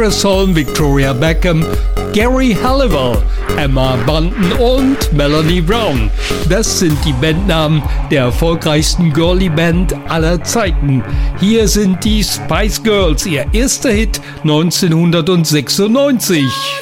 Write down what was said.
Parasol, Victoria Beckham, Gary Halliwell, Emma Bunton und Melanie Brown. Das sind die Bandnamen der erfolgreichsten Girlie-Band aller Zeiten. Hier sind die Spice Girls, ihr erster Hit 1996.